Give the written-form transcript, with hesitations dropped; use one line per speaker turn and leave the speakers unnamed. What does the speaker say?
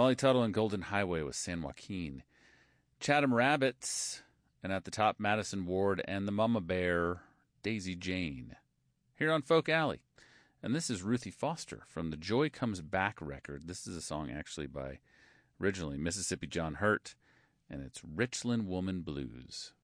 Molly Tuttle and Golden Highway with San Joaquin. Chatham Rabbits, and at the top, Madison Ward and the Mama Bear, Daisy Jane. Here on Folk Alley. And this is Ruthie Foster from the Joy Comes Back record. This is a song actually by, originally, Mississippi John Hurt, and it's Richland Woman Blues.